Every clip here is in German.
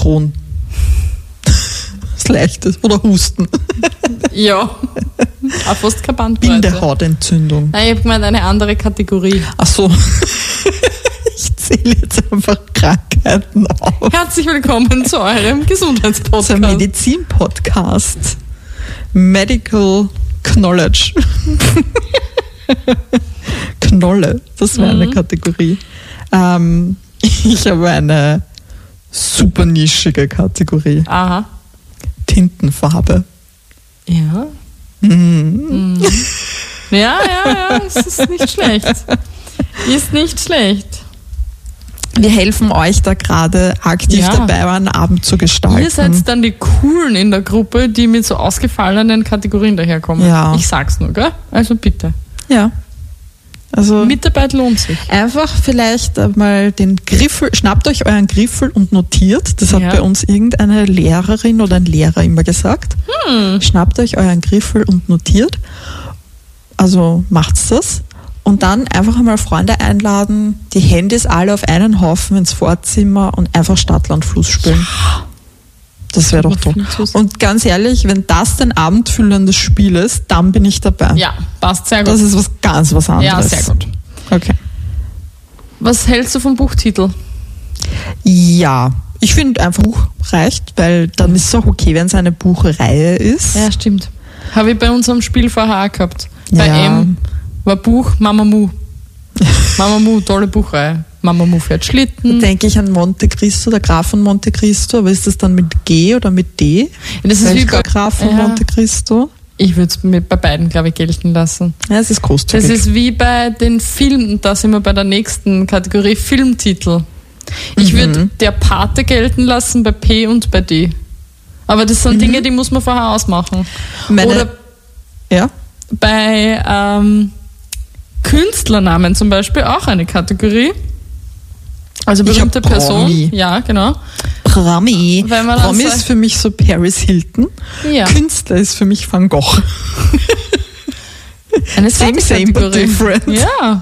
Crohn. Das Leichtes. Oder Husten. Ja, auch fast keine Bandbreite. Bindehautentzündung. Nein, ich habe gemeint eine andere Kategorie. Ach so. Ich zähle jetzt einfach Krankheiten auf. Herzlich willkommen zu eurem Gesundheitspodcast. Zum Medizin-Podcast. Medical Knowledge. Knolle, das wäre eine Kategorie. Ich habe eine super nischige Kategorie. Aha. Tintenfarbe. Ja. Ja, es ist nicht schlecht. Ist nicht schlecht. Wir helfen euch da gerade aktiv dabei, einen Abend zu gestalten. Ihr seid dann die Coolen in der Gruppe, die mit so ausgefallenen Kategorien daherkommen. Ja. Ich sag's nur, gell? Also bitte. Ja. Also Mitarbeit lohnt sich. einfach vielleicht mal den Griffel, schnappt euch euren Griffel und notiert. Das hat bei uns irgendeine Lehrerin oder ein Lehrer immer gesagt. Schnappt euch euren Griffel und notiert. Also macht's das. Und dann einfach einmal Freunde einladen, die Handys alle auf einen Haufen ins Vorzimmer und einfach Stadt, Land, Fluss spielen. Das wäre doch toll. Und ganz ehrlich, wenn das ein abendfüllendes Spiel ist, dann bin ich dabei. Ja, passt sehr gut. Das ist was anderes. Ja, sehr gut. Okay. Was hältst du vom Buchtitel? Ja, ich finde einfach Buch reicht, weil dann ist es auch okay, wenn es eine Buchreihe ist. Ja, stimmt. Habe ich bei unserem Spiel vorher auch gehabt. Bei M war Buch Mamamoo. Mamamoo, tolle Buchreihe. Mamamoo fährt Schlitten. Da denke ich an Monte Cristo, der Graf von Monte Cristo, aber ist das dann mit G oder mit D? Das ist wie bei Graf von Monte Cristo. Ich würde es bei beiden, glaube ich, gelten lassen. Ja, es ist großzügig. Das ist wie bei den Filmen, da sind wir bei der nächsten Kategorie, Filmtitel. Ich würde der Pate gelten lassen bei P und bei D. Aber das sind Dinge, die muss man vorher ausmachen. Oder bei Künstlernamen zum Beispiel auch eine Kategorie. Also berühmte Person. Ja, genau. Promi ist für mich so Paris Hilton. Ja. Künstler ist für mich Van Gogh. Eine same but different. Ja.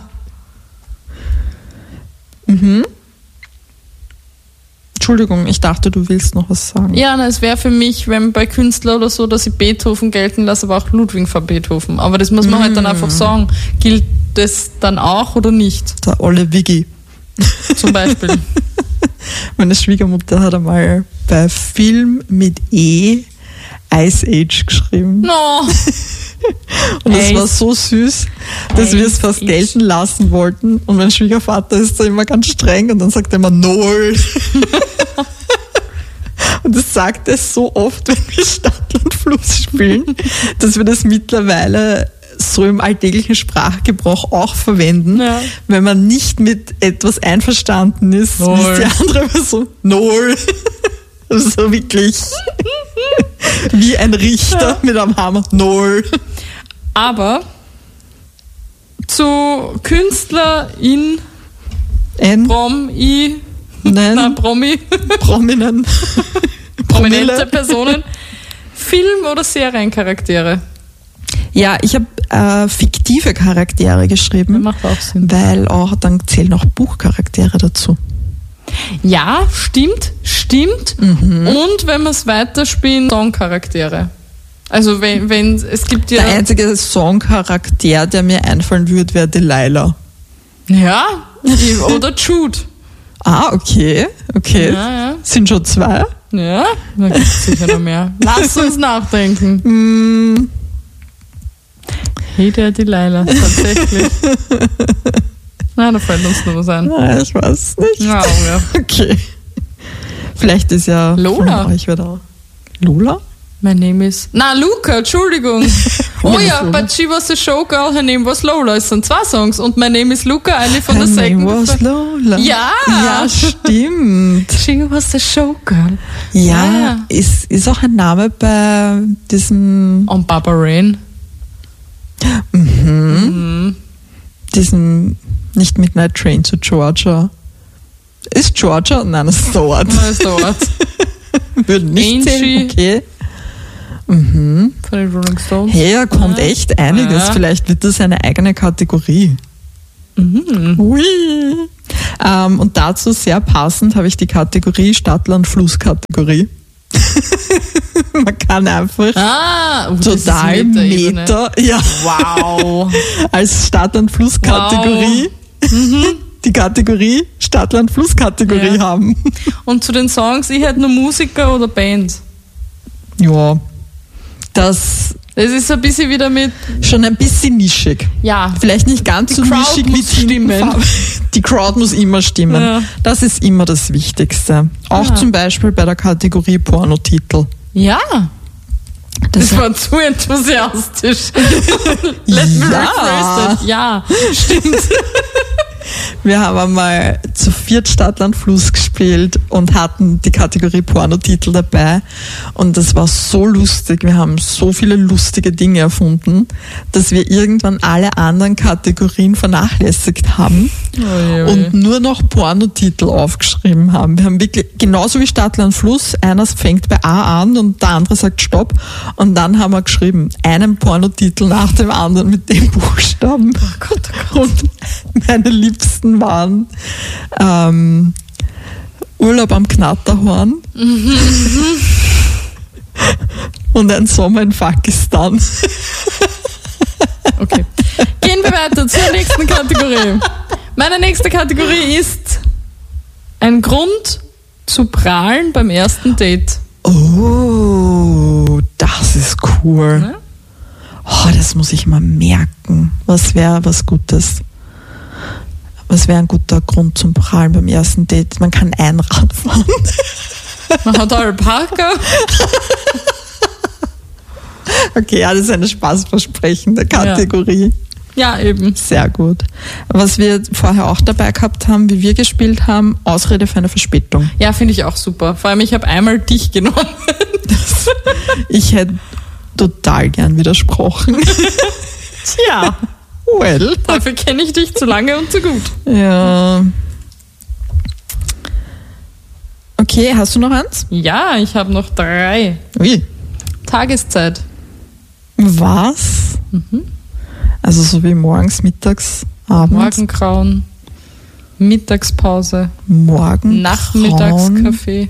Entschuldigung, ich dachte, du willst noch was sagen. Ja, es wäre für mich, wenn bei Künstler oder so, dass ich Beethoven gelten lasse, aber auch Ludwig van Beethoven. Aber das muss man halt dann einfach sagen. Gilt das dann auch oder nicht? Der olle Wiggy. Zum Beispiel. Meine Schwiegermutter hat einmal bei Film mit E Ice Age geschrieben. No. Und das war so süß, dass wir es fast gelten lassen wollten. Und mein Schwiegervater ist da immer ganz streng und dann sagt er immer Null. Und das sagt er so oft, wenn wir Stadt und Fluss spielen, dass wir das mittlerweile so im alltäglichen Sprachgebrauch auch verwenden, wenn man nicht mit etwas einverstanden ist, ist die andere Person Null. Also wirklich wie ein Richter mit einem Hammer. Null. Aber zu Künstlerin Prominente Personen, Film- oder Seriencharaktere? Ja, ich habe fiktive Charaktere geschrieben, das macht auch Sinn. Weil auch dann zählen auch Buchcharaktere dazu. Ja, stimmt. Und wenn wir es weiterspielen, Songcharaktere. Also wenn es gibt ja... Der einzige Songcharakter, der mir einfallen würde, wäre Delilah. Ja, oder Jude. Ah, okay. Ja. Sind schon 2? Ja, da gibt es sicher noch mehr. Lass uns nachdenken. Hey, der Delilah, tatsächlich. Na, da fällt uns noch was ein. Nein, ich weiß nicht. Ja. Okay. Vielleicht ist ja Lola. Von euch wieder. Lola? My name is... Luca, Entschuldigung. Oh ja, but she was a showgirl, her name was Lola. Es sind 2 Songs und My name is Luca, eine von der second. Her name was Lola. Ja, stimmt. She was a showgirl. Ja. Ist auch ein Name bei diesem... Und Barbara Rain. Diesem... Nicht Midnight Train to Georgia. Ist Georgia? Nein, es dauert. Würde nicht zählen, okay. Von den Rolling Stones. Hey, da kommt echt einiges. Vielleicht wird das eine eigene Kategorie. Ui. Und dazu sehr passend habe ich die Kategorie Stadt-Land-Fluss-Kategorie. Man kann einfach total Meter, ja, wow, als Stadt-Land-Fluss-Kategorie die Kategorie Stadt-Land-Fluss-Kategorie haben. Und zu den Songs, ich hätte nur Musiker oder Band. Ja, das ist ein bisschen wieder mit... Schon ein bisschen nischig. Ja. Vielleicht nicht ganz so nischig wie stimmen. Die Crowd muss immer stimmen. Ja. Das ist immer das Wichtigste. Auch zum Beispiel bei der Kategorie Pornotitel. Ja. Das war zu enthusiastisch. Let me rephrase that. Ja, stimmt. Wir haben einmal zu viert Stadt-Land-Fluss gespielt und hatten die Kategorie Pornotitel dabei. Und das war so lustig. Wir haben so viele lustige Dinge erfunden, dass wir irgendwann alle anderen Kategorien vernachlässigt haben und nur noch Pornotitel aufgeschrieben haben. Wir haben wirklich, genauso wie Stadt-Land-Fluss, einer fängt bei A an und der andere sagt Stopp. Und dann haben wir geschrieben, einen Pornotitel nach dem anderen mit dem Buchstaben. Oh Gott, oh Gott. Und meine Liebsten waren Urlaub am Knatterhorn und ein Sommer in Pakistan. Okay. Gehen wir weiter zur nächsten Kategorie. Meine nächste Kategorie ist ein Grund zu prahlen beim ersten Date. Oh, das ist cool. Ne? Oh, das muss ich mal merken. Was wäre was Gutes? Was wäre ein guter Grund zum Prahlen beim ersten Date? Man kann Einrad fahren. Man hat Alpaka. Okay, ja, das ist eine spaßversprechende Kategorie. Ja, eben. Sehr gut. Was wir vorher auch dabei gehabt haben, wie wir gespielt haben, Ausrede für eine Verspätung. Ja, finde ich auch super. Vor allem, ich habe einmal dich genommen. Ich hätte total gern widersprochen. Tja. Well. Dafür kenne ich dich zu lange und zu gut. Ja. Okay, hast du noch eins? Ja, ich habe noch 3. Ui. Tageszeit. Was? Also so wie morgens, mittags, abends? Morgengrauen. Mittagspause. Morgen. Nachmittagskaffee.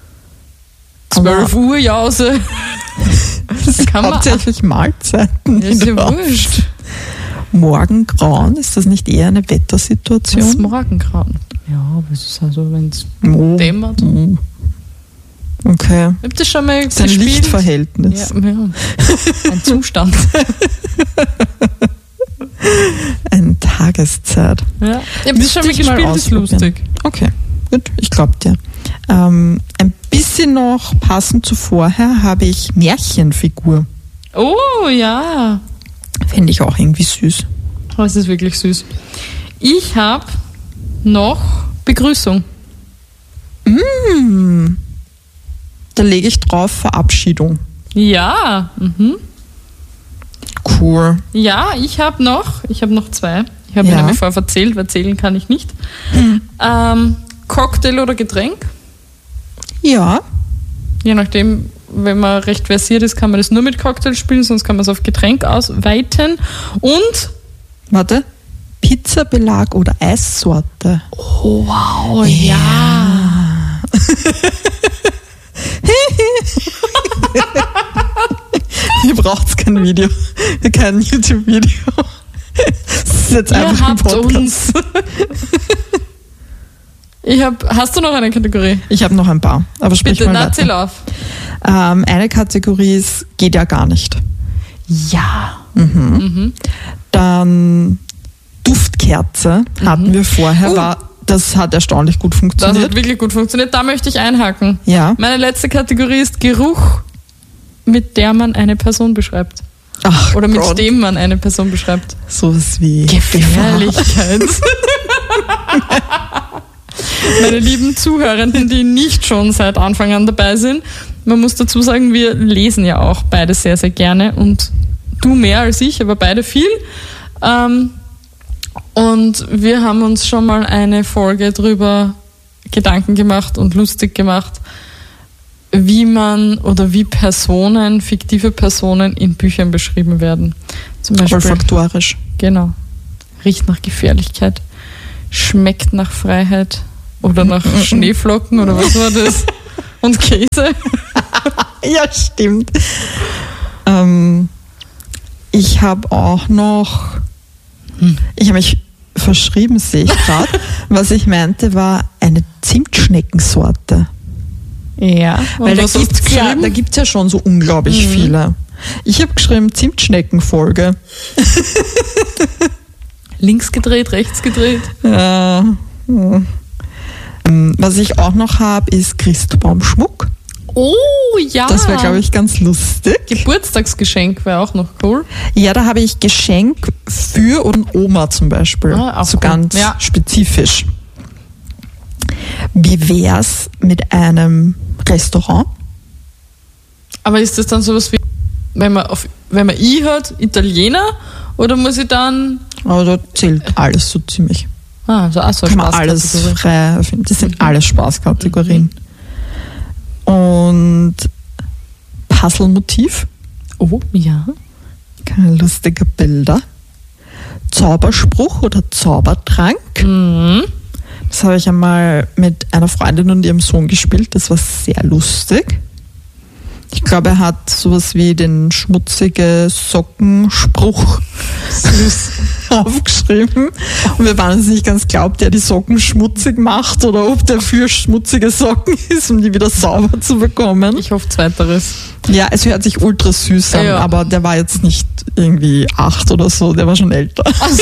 12 Uhr Jause. Das ist hauptsächlich Mahlzeiten. Das ist ja wurscht. Morgengrauen, ist das nicht eher eine Wettersituation? Das ist Morgengrauen. Ja, aber es ist also, wenn es dämmert. Okay. Habt ihr schon mal das ist ein gespielt? Lichtverhältnis. Ja. Ein Zustand. Eine Tageszeit. Ja. Ihr habt das schon mal gespielt, ist lustig. Okay, gut, ich glaube dir. Ein bisschen noch passend zu vorher habe ich Märchenfigur. Oh, ja. Finde ich auch irgendwie süß. Oh, es ist wirklich süß. Ich habe noch Begrüßung. Da lege ich drauf Verabschiedung. Ja. Cool. Ja, ich habe noch 2. Ich habe mir nämlich vorher erzählt, weil zählen kann ich nicht. Cocktail oder Getränk? Ja. Je nachdem, wenn man recht versiert ist, kann man das nur mit Cocktail spielen, sonst kann man es auf Getränk ausweiten. Und? Warte. Pizzabelag oder Eissorte? Oh, wow, ja. Ihr braucht kein Video, kein YouTube-Video. Das ist jetzt einfach ein Podcast. Hast du noch eine Kategorie? Ich habe noch ein paar, aber sprich Bitte, mal weiter. zähl auf. Eine Kategorie ist, geht ja gar nicht. Ja. Dann Duftkerze hatten wir vorher, das hat erstaunlich gut funktioniert. Das hat wirklich gut funktioniert, da möchte ich einhaken. Ja. Meine letzte Kategorie ist Geruch, mit der man eine Person beschreibt. Ach, oder mit Gott. dem man eine Person beschreibt. Sowas wie Gefährlichkeit. Meine lieben Zuhörenden, die nicht schon seit Anfang an dabei sind, man muss dazu sagen, wir lesen ja auch beide sehr, sehr gerne und du mehr als ich, aber beide viel. Und wir haben uns schon mal eine Folge drüber Gedanken gemacht und lustig gemacht, wie man oder wie Personen, fiktive Personen in Büchern beschrieben werden. Zum Beispiel olfaktorisch. Genau. Riecht nach Gefährlichkeit. Schmeckt nach Freiheit. Oder nach Schneeflocken, oder was war das? Und Käse. Ja, stimmt. Ich habe auch noch, ich habe mich verschrieben, sehe ich gerade. Was ich meinte, war eine Zimtschneckensorte. Ja. Weil da gibt's ja schon so unglaublich viele. Ich habe geschrieben Zimtschneckenfolge. Links gedreht, rechts gedreht. Ja. Was ich auch noch habe, ist Christbaumschmuck. Oh, ja. Das wäre, glaube ich, ganz lustig. Geburtstagsgeschenk wäre auch noch cool. Ja, da habe ich Geschenk für und Oma zum Beispiel. Auch so cool. ganz spezifisch. Wie wär's mit einem Restaurant? Aber ist das dann sowas wie, wenn man I hat, Italiener, oder muss ich dann... Aber da zählt alles so ziemlich. So kann man alles frei erfinden. Das sind alles Spaßkategorien. Und Puzzlemotiv. Oh, ja. Keine lustige Bilder. Zauberspruch oder Zaubertrank. Das habe ich einmal mit einer Freundin und ihrem Sohn gespielt. Das war sehr lustig. Ich glaube, er hat sowas wie den schmutzige Sockenspruch aufgeschrieben. Und wir waren uns nicht ganz klar, ob der die Socken schmutzig macht oder ob der für schmutzige Socken ist, um die wieder sauber zu bekommen. Ich hoffe, Zweiteres. Ja, es hört sich ultra süß an, aber der war jetzt nicht irgendwie 8 oder so, der war schon älter. Also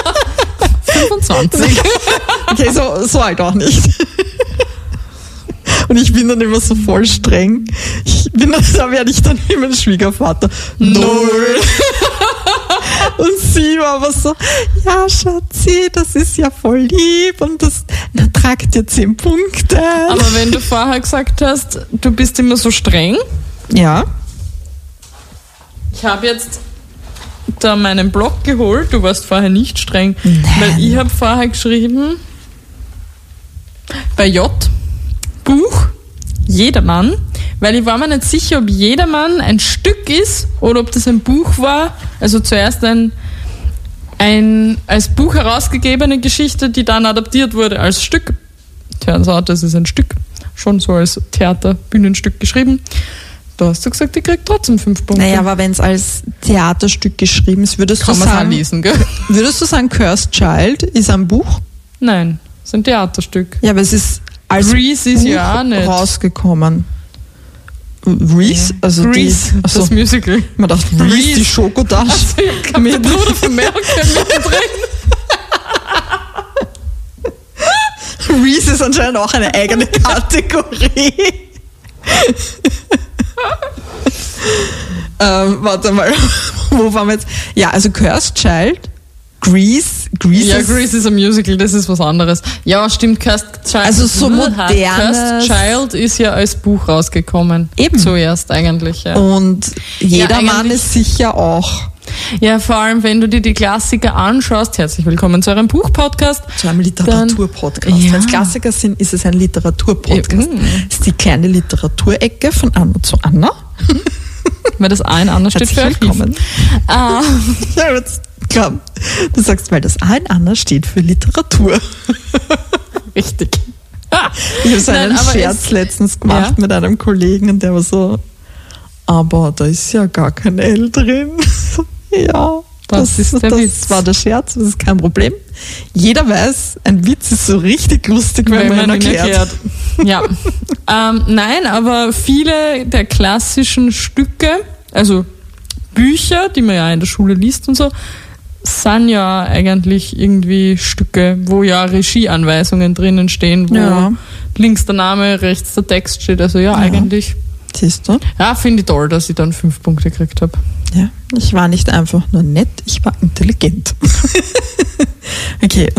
25. Okay, so alt auch nicht. Und ich bin dann immer so voll streng. Da werde ich dann wie mein Schwiegervater. 0. Und sie war aber so, ja Schatzi, das ist ja voll lieb und das tragt dir 10 Punkte. Aber wenn du vorher gesagt hast, du bist immer so streng. Ja. Ich habe jetzt da meinen Blog geholt, du warst vorher nicht streng. Nein. Weil ich habe vorher geschrieben, bei J, Buch, Jedermann, weil ich war mir nicht sicher, ob Jedermann ein Stück ist oder ob das ein Buch war. Also zuerst ein als Buch herausgegebene Geschichte, die dann adaptiert wurde als Stück. Turns out, das ist ein Stück. Schon so als Theaterbühnenstück geschrieben. Da hast du gesagt, ich krieg trotzdem 5 Punkte. Naja, aber wenn es als Theaterstück geschrieben ist, würdest du sagen, lesen, gell? Würdest du sagen, Cursed Child ist ein Buch? Nein, es ist ein Theaterstück. Ja, aber es ist als Grease ist Buch ja auch nicht rausgekommen. Reese? Also Grease, das Musical. Man dachte, Reese, die Schokotasche. Also, ich habe den Bruder von Malcolm mittendrin. Reese ist anscheinend auch eine eigene Kategorie. Warte mal, wo waren wir jetzt? Ja, also Cursed Child, Grease ja, Grease ist ein Musical, das ist was anderes. Ja, stimmt, Cursed Child. Also so modernes. Cursed Child ist ja als Buch rausgekommen. Eben. Zuerst eigentlich, ja. Und Jedermann ist sicher auch. Ja, vor allem, wenn du dir die Klassiker anschaust, herzlich willkommen zu eurem Buch-Podcast. Zu einem Literaturpodcast. Ja. Wenn es Klassiker sind, ist es ein Literaturpodcast. Das ist die kleine Literaturecke von Anna zu Anna. Weil das A in Anna steht für willkommen. Ja, klar. Du sagst, weil das A in Anna steht für Literatur. Richtig. Ich habe so einen Scherz letztens gemacht mit einem Kollegen und der war so, aber da ist ja gar kein L drin. Ja, das war der Scherz, das ist kein Problem. Jeder weiß, ein Witz ist so richtig lustig, wenn man ihn erklärt. Ja. Nein, aber viele der klassischen Stücke, also Bücher, die man ja in der Schule liest und so, sind ja eigentlich irgendwie Stücke, wo ja Regieanweisungen drinnen stehen, wo links der Name, rechts der Text steht. Also ja, eigentlich. Siehst du? Ja, finde ich toll, dass ich dann 5 Punkte gekriegt habe. Ja, ich war nicht einfach nur nett, ich war intelligent. Okay.